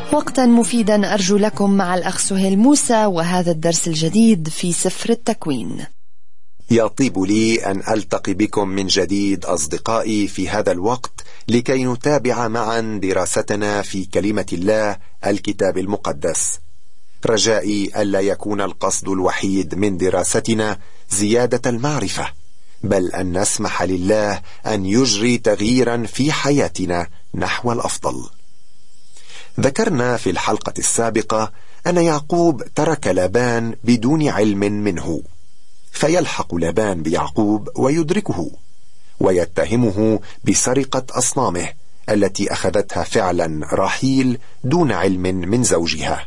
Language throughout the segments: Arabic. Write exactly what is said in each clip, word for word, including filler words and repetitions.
وقتا مفيدا أرجو لكم مع الأخ سهيل موسى وهذا الدرس الجديد في سفر التكوين. يطيب لي أن ألتقي بكم من جديد أصدقائي في هذا الوقت لكي نتابع معا دراستنا في كلمة الله الكتاب المقدس. رجائي ألا يكون القصد الوحيد من دراستنا زيادة المعرفة، بل أن نسمح لله أن يجري تغييرا في حياتنا نحو الأفضل. ذكرنا في الحلقة السابقة أن يعقوب ترك لابان بدون علم منه، فيلحق لابان بيعقوب ويدركه ويتهمه بسرقة أصنامه التي أخذتها فعلا راحيل دون علم من زوجها.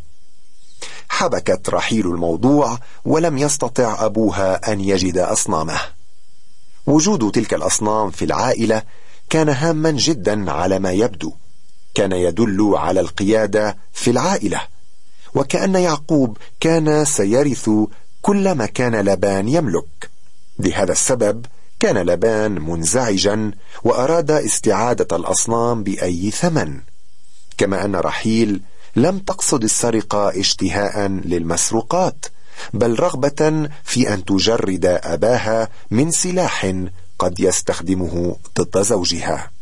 حبكت راحيل الموضوع ولم يستطع أبوها أن يجد أصنامه. وجود تلك الأصنام في العائلة كان هاما جدا على ما يبدو، كان يدل على القيادة في العائلة، وكأن يعقوب كان سيرث كل ما كان لابان يملك. لهذا السبب كان لابان منزعجا وأراد استعادة الأصنام بأي ثمن، كما أن راحيل لم تقصد السرقة اشتهاء للمسروقات، بل رغبة في أن تجرد أباها من سلاح قد يستخدمه ضد زوجها.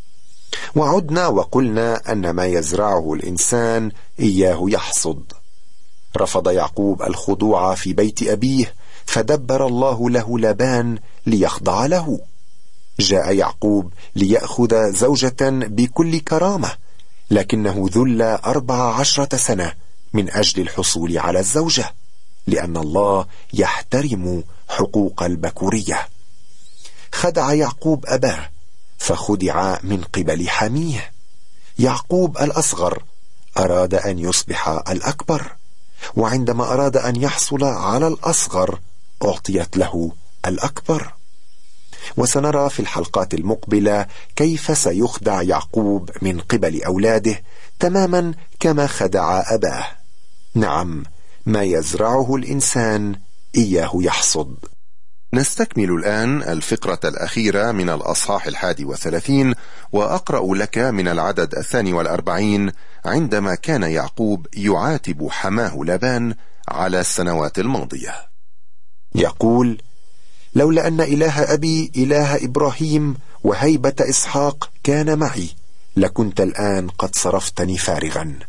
وعدنا وقلنا أن ما يزرعه الإنسان إياه يحصد. رفض يعقوب الخضوع في بيت أبيه، فدبر الله له لابان ليخضع له. جاء يعقوب ليأخذ زوجة بكل كرامة، لكنه ذل أربع عشرة سنة من أجل الحصول على الزوجة، لأن الله يحترم حقوق البكورية. خدع يعقوب أباه فخدع من قبل حميه. يعقوب الأصغر أراد أن يصبح الأكبر، وعندما أراد أن يحصل على الأصغر أعطيت له الأكبر. وسنرى في الحلقات المقبلة كيف سيخدع يعقوب من قبل أولاده تماما كما خدع أباه. نعم، ما يزرعه الإنسان إياه يحصد. نستكمل الآن الفقرة الأخيرة من الأصحاح الحادي وثلاثين، وأقرأ لك من العدد الثاني والأربعين عندما كان يعقوب يعاتب حماه لابان على السنوات الماضية. يقول: لولا أن إله أبي إله إبراهيم وهيبة إسحاق كان معي، لكنت الآن قد صرفتني فارغا.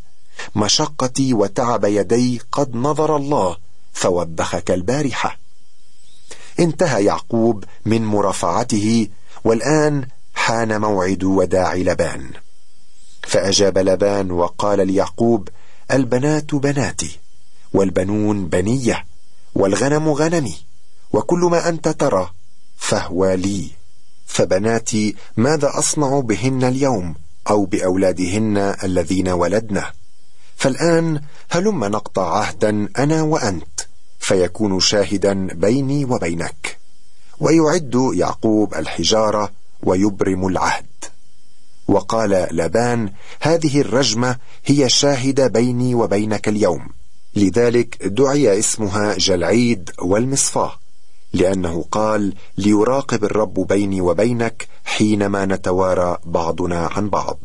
مشقتي وتعب يدي قد نظر الله فوبخك البارحة. انتهى يعقوب من مرافعته، والآن حان موعد وداع لابان. فأجاب لابان وقال ليعقوب: البنات بناتي، والبنون بنية، والغنم غنمي، وكل ما أنت ترى فهو لي. فبناتي ماذا أصنع بهن اليوم، أو بأولادهن الذين ولدنا؟ فالآن هلم نقطع عهدا أنا وأنت، فيكون شاهدا بيني وبينك. ويعد يعقوب الحجارة ويبرم العهد. وقال لابان: هذه الرجمة هي شاهدة بيني وبينك اليوم، لذلك دعي اسمها جلعيد والمصفاة، لأنه قال: ليراقب الرب بيني وبينك حينما نتوارى بعضنا عن بعض.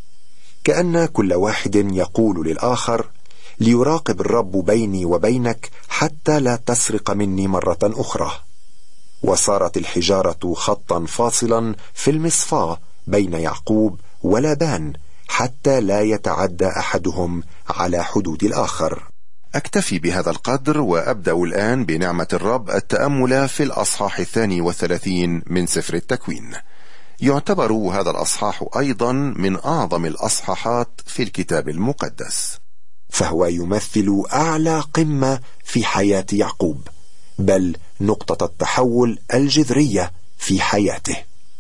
كأن كل واحد يقول للآخر: ليراقب الرب بيني وبينك حتى لا تسرق مني مرة أخرى. وصارت الحجارة خطا فاصلا في المصفاة بين يعقوب ولابان، حتى لا يتعدى أحدهم على حدود الآخر. أكتفي بهذا القدر، وأبدأ الآن بنعمة الرب التأمل في الأصحاح الثاني والثلاثين من سفر التكوين. يعتبر هذا الأصحاح أيضا من أعظم الأصحاحات في الكتاب المقدس، فهو يمثل أعلى قمة في حياة يعقوب، بل نقطة التحول الجذرية في حياته.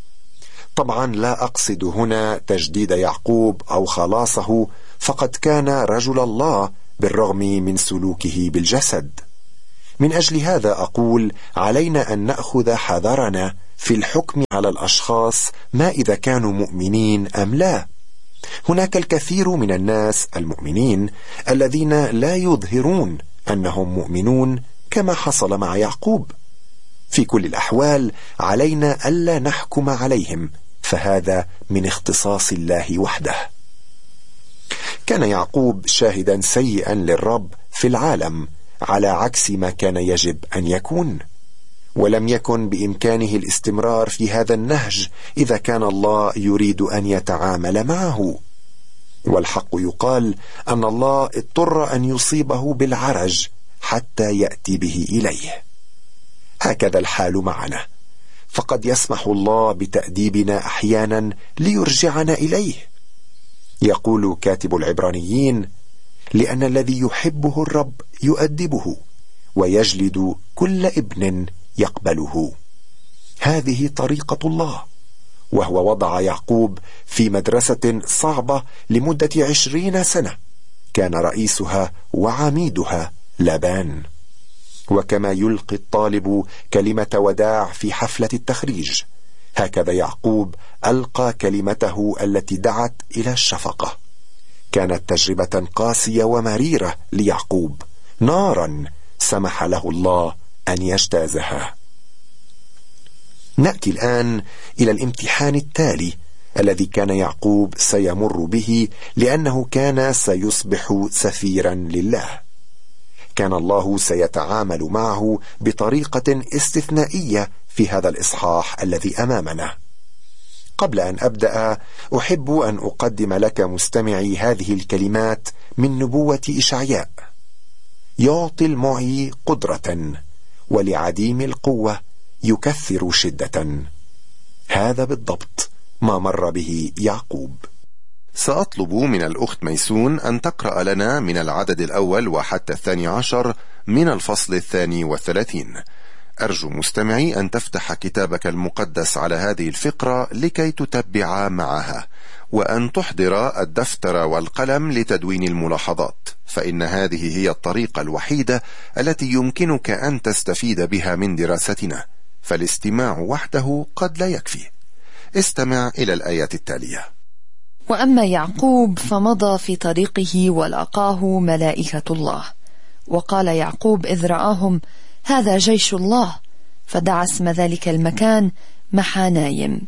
طبعا لا أقصد هنا تجديد يعقوب أو خلاصه، فقد كان رجل الله بالرغم من سلوكه بالجسد. من أجل هذا أقول: علينا أن نأخذ حذرنا في الحكم على الأشخاص، ما إذا كانوا مؤمنين أم لا. هناك الكثير من الناس المؤمنين الذين لا يظهرون أنهم مؤمنون، كما حصل مع يعقوب. في كل الأحوال علينا ألا نحكم عليهم، فهذا من اختصاص الله وحده. كان يعقوب شاهدا سيئا للرب في العالم، على عكس ما كان يجب أن يكون، ولم يكن بإمكانه الاستمرار في هذا النهج إذا كان الله يريد أن يتعامل معه. والحق يقال أن الله اضطر أن يصيبه بالعرج حتى يأتي به إليه. هكذا الحال معنا، فقد يسمح الله بتأديبنا أحيانا ليرجعنا إليه. يقول كاتب العبرانيين: لأن الذي يحبه الرب يؤدبه ويجلد كل ابن يقبله. هذه طريقة الله، وهو وضع يعقوب في مدرسة صعبة لمدة عشرين سنة كان رئيسها وعميدها لابان. وكما يلقي الطالب كلمة وداع في حفلة التخريج، هكذا يعقوب ألقى كلمته التي دعت إلى الشفقة. كانت تجربة قاسية ومريرة ليعقوب، نارا سمح له الله أن يجتازها. نأتي الآن إلى الامتحان التالي الذي كان يعقوب سيمر به، لأنه كان سيصبح سفيرا لله. كان الله سيتعامل معه بطريقة استثنائية في هذا الإصحاح الذي أمامنا. قبل أن أبدأ، أحب أن أقدم لك مستمعي هذه الكلمات من نبوة إشعياء: يعطي المعي قدرة، ولعديم القوة يكثر شدة. هذا بالضبط ما مر به يعقوب. سأطلب من الأخت ميسون أن تقرأ لنا من العدد الأول وحتى الثاني عشر من الفصل الثاني والثلاثين. أرجو مستمعي أن تفتح كتابك المقدس على هذه الفقرة لكي تتبع معها، وأن تحضر الدفتر والقلم لتدوين الملاحظات، فإن هذه هي الطريقة الوحيدة التي يمكنك أن تستفيد بها من دراستنا، فالاستماع وحده قد لا يكفي. استمع إلى الآيات التالية: وأما يعقوب فمضى في طريقه ولقاه ملائكة الله، وقال يعقوب إذ رآهم: هذا جيش الله، فدعا اسم ذلك المكان محانايم.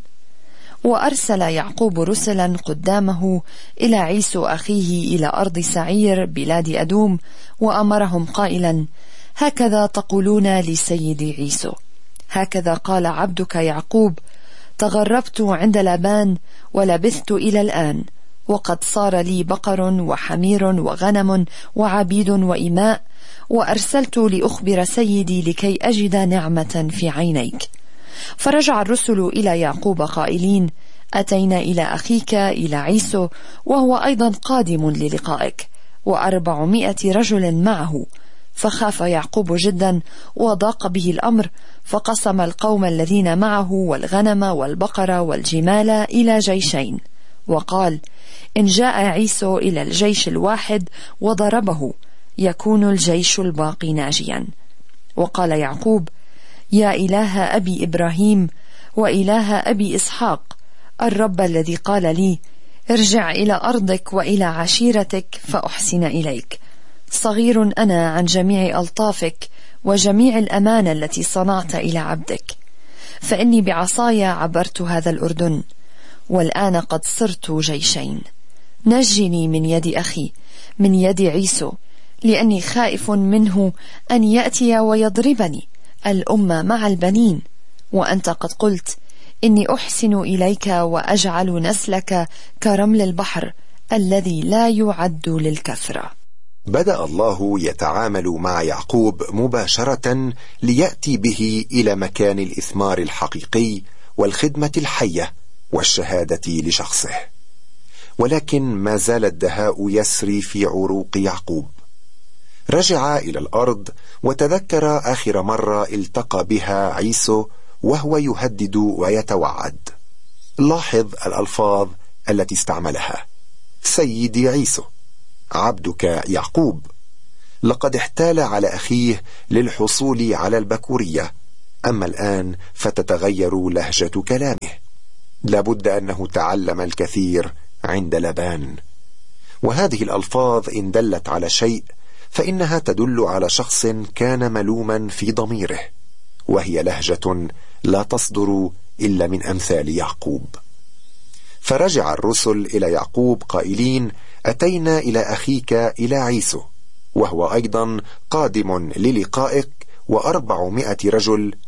وأرسل يعقوب رسلا قدامه إلى عيسو أخيه إلى أرض سعير بلاد أدوم، وأمرهم قائلا: هكذا تقولون لسيدي عيسو: هكذا قال عبدك يعقوب: تغربت عند لابان ولبثت إلى الآن، وقد صار لي بقر وحمير وغنم وعبيد وإماء، وأرسلت لأخبر سيدي لكي أجد نعمة في عينيك. فرجع الرسل إلى يعقوب قائلين: أتينا إلى أخيك إلى عيسو، وهو أيضا قادم للقائك، وأربعمائة رجل معه. فخاف يعقوب جدا وضاق به الأمر، فقسم القوم الذين معه والغنم والبقر والجمال إلى جيشين، وقال: إن جاء عيسو إلى الجيش الواحد وضربه يكون الجيش الباقي ناجيا. وقال يعقوب: يا إله أبي إبراهيم وإله أبي إسحاق، الرب الذي قال لي: ارجع إلى أرضك وإلى عشيرتك فأحسن إليك، صغير أنا عن جميع ألطافك وجميع الأمانة التي صنعت إلى عبدك، فإني بعصاي عبرت هذا الأردن، والآن قد صرت جيشين. نجني من يد أخي، من يد عيسو، لأني خائف منه أن يأتي ويضربني الأمة مع البنين، وأنت قد قلت: إني أحسن إليك وأجعل نسلك كرمل البحر الذي لا يعد للكثرة. بدأ الله يتعامل مع يعقوب مباشرة ليأتي به إلى مكان الإثمار الحقيقي والخدمة الحية والشهادة لشخصه. ولكن ما زال الدهاء يسري في عروق يعقوب. رجع إلى الأرض وتذكر آخر مرة التقى بها عيسو وهو يهدد ويتوعد. لاحظ الألفاظ التي استعملها: سيدي عيسو، عبدك يعقوب. لقد احتال على أخيه للحصول على البكورية، أما الآن فتتغير لهجة كلامه. لابد أنه تعلم الكثير عند لابان. وهذه الألفاظ إن دلت على شيء فإنها تدل على شخص كان ملوما في ضميره، وهي لهجة لا تصدر إلا من أمثال يعقوب. فرجع الرسل إلى يعقوب قائلين: أتينا إلى أخيك إلى عيسو، وهو أيضا قادم للقائك، وأربعمائة رجل